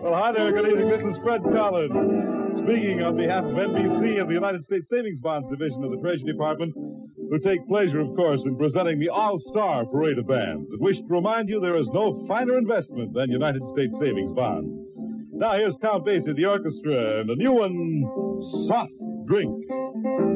Well, hi there. Good evening. This is Fred Collins, speaking on behalf of NBC and the United States Savings Bonds Division of the Treasury Department, who take pleasure, of course, in presenting the All-Star Parade of Bands, and wish to remind you there is no finer investment than United States Savings Bonds. Now here's Count Basie, the orchestra, and a new one, Soft Drink.